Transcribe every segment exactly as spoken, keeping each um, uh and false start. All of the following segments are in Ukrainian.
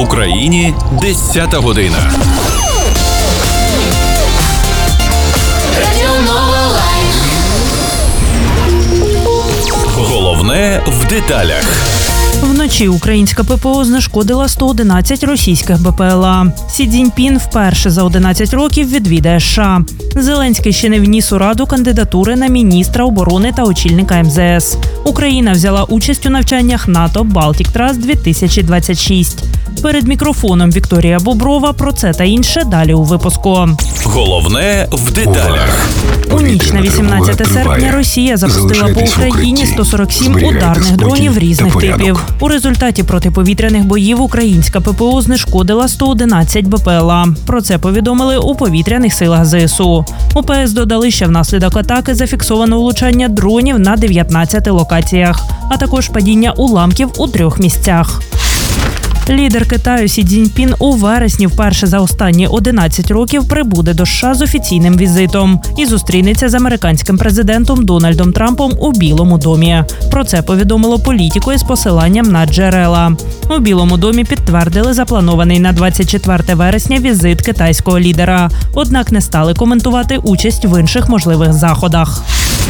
В Україні десята година. Головне в деталях. Вночі українська ППО знешкодила сто одинадцять російських БПЛА. Сі Цзіньпін вперше за одинадцять років відвідає США. Зеленський ще не вніс у Раду кандидатури на міністра оборони та очільника ем зе ес. Україна взяла участь у навчаннях НАТО «Балтік Траст дві тисячі двадцять шість». Перед мікрофоном Вікторія Боброва. Про це та інше далі у випуску. Головне в деталях. У ніч на вісімнадцяте серпня Росія запустила по Україні сто сорок сім ударних дронів різних типів. У результаті протиповітряних боїв українська ППО знешкодила сто одинадцять БПЛА. Про це повідомили у повітряних силах зе ес у. У пе ес додали, що внаслідок атаки зафіксовано влучання дронів на дев'ятнадцяти локаціях, а також падіння уламків у трьох місцях. Лідер Китаю Сі Цзіньпін у вересні вперше за останні одинадцять років прибуде до США з офіційним візитом і зустрінеться з американським президентом Дональдом Трампом у Білому домі. Про це повідомило Політіко із посиланням на джерела. У Білому домі підтвердили запланований на двадцять четверте вересня візит китайського лідера, однак не стали коментувати участь в інших можливих заходах.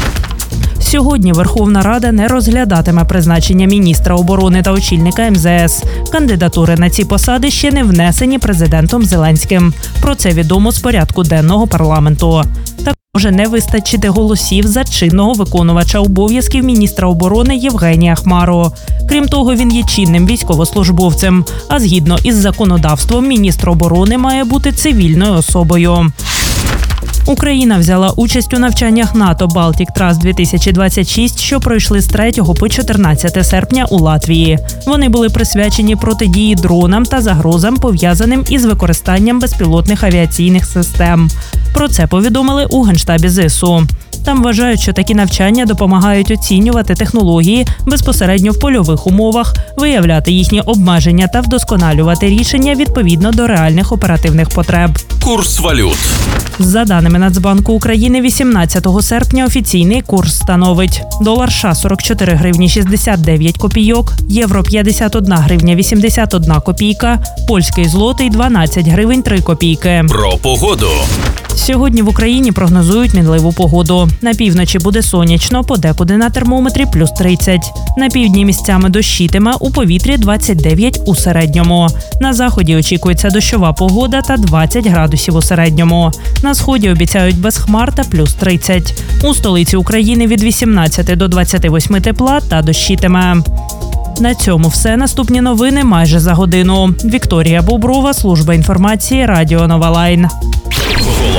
Сьогодні Верховна Рада не розглядатиме призначення міністра оборони та очільника ем зе ес. Кандидатури на ці посади ще не внесені президентом Зеленським. Про це відомо з порядку денного парламенту. Так може не вистачити голосів за чинного виконувача обов'язків міністра оборони Євгенія Хмару. Крім того, він є чинним військовослужбовцем, а згідно із законодавством міністр оборони має бути цивільною особою. Україна взяла участь у навчаннях НАТО «Балтік Траст дві тисячі двадцять шість», що пройшли з третього по чотирнадцяте серпня у Латвії. Вони були присвячені протидії дронам та загрозам, пов'язаним із використанням безпілотних авіаційних систем. Про це повідомили у Генштабі зе ес у. Там вважають, що такі навчання допомагають оцінювати технології безпосередньо в польових умовах, виявляти їхні обмеження та вдосконалювати рішення відповідно до реальних оперативних потреб. Курс валют. За даними Нацбанку України, вісімнадцятого серпня офіційний курс становить: долар США – сорок чотири гривні шістдесят дев'ять копійок, євро – п'ятдесят одна гривня вісімдесят одна копійка, польський злотий – дванадцять гривень три копійки. Про погоду. Сьогодні в Україні прогнозують мінливу погоду. На півночі буде сонячно, подекуди на термометрі плюс тридцять. На півдні місцями дощитиме, у повітрі двадцять дев'ять у середньому. На заході очікується дощова погода та двадцять градусів у середньому. На сході обіцяють без хмар та плюс тридцять. У столиці України від вісімнадцяти до двадцяти восьми тепла та дощитиме. На цьому все. Наступні новини майже за годину. Вікторія Боброва, служба інформації, Радіо Нова Лайн.